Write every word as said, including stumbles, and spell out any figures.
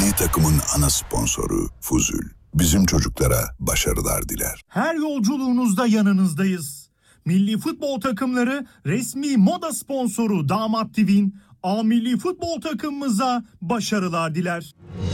milli takımın ana sponsoru Fuzul, bizim çocuklara başarılar diler. Her yolculuğunuzda yanınızdayız. Milli futbol takımları resmi moda sponsoru Damat T V'nin A milli futbol takımımıza başarılar diler.